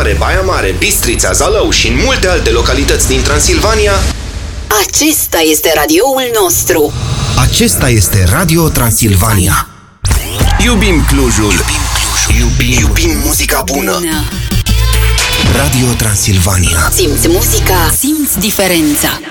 Mare, Baia Mare, Bistrița, Zalău și în multe alte localități din Transilvania, acesta este radioul nostru. Acesta este Radio Transilvania. Iubim Clujul. Iubim muzica bună. Radio Transilvania. Simți muzica, simți diferența.